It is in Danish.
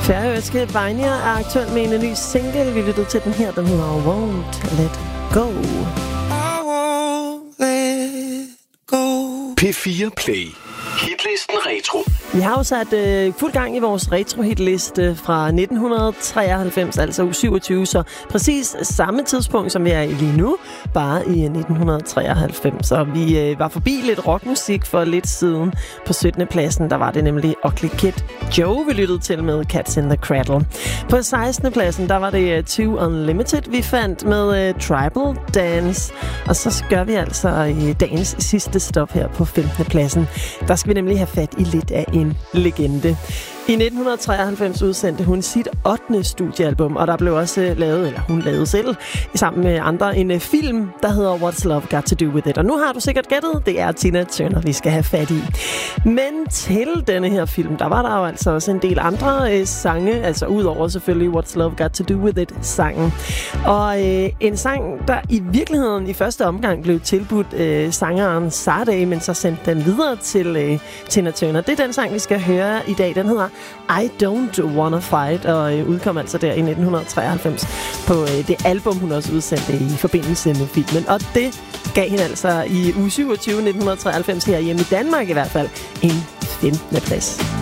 Færøske Vejnir er aktuelt med en ny single. Vi lyttede til den her, den hedder Won't Let Go. I won't let go. P4 Play. Hitlisten Retro. Vi har jo sat fuld gang i vores retro-hitliste fra 1993, altså uge 27, så præcis samme tidspunkt, som vi er i lige nu, bare i 1993. Så vi var forbi lidt rockmusik for lidt siden. På 17. pladsen, der var det nemlig Ugly Kid Joe, vi lyttede til med Cats in the Cradle. På 16. pladsen, der var det Too Unlimited, vi fandt med Tribal Dance. Og så gør vi altså i dagens sidste stop her på 15. pladsen. Der skal vi nemlig have fat i lidt af en legende. I 1993 udsendte hun sit 8. studiealbum, og der blev også lavet, eller hun lavede selv, sammen med andre, en film, der hedder What's Love Got to Do With It. Og nu har du sikkert gættet, det er Tina Turner, vi skal have fat i. Men til denne her film, der var der jo altså også en del andre sange, altså udover selvfølgelig What's Love Got to Do With It-sangen. Og en sang, der i virkeligheden i første omgang blev tilbudt sangeren Sade, men så sendte den videre til Tina Turner. Det er den sang, vi skal høre i dag. Den hedder I Don't Wanna Fight, og udkom altså der i 1993 på det album, hun også udsendte i forbindelse med filmen. Og det gav hende altså i uge 27 1993 her hjemme i Danmark i hvert fald en 15. plads.